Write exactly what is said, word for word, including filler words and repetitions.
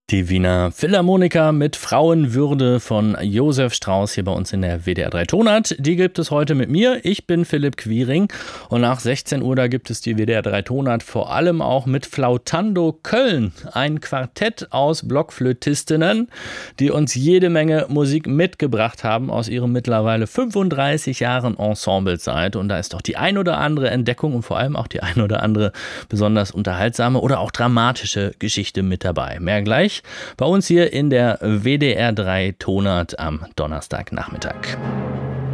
Die Wiener Philharmoniker mit Frauenwürde von Josef Strauss hier bei uns in der W D R drei Tonart. Die gibt es heute mit mir. Ich bin Philipp Quiring und nach sechzehn Uhr da gibt es die W D R drei Tonart vor allem auch mit Flautando Köln. Ein Quartett aus Blockflötistinnen, die uns jede Menge Musik mitgebracht haben aus ihrem mittlerweile fünfunddreißig Jahren Ensemblezeit. Und da ist doch die ein oder andere Entdeckung und vor allem auch die ein oder andere besonders unterhaltsame oder auch dramatische Geschichte mit dabei. Mehr gleich bei uns hier in der W D R drei Tonart am Donnerstagnachmittag.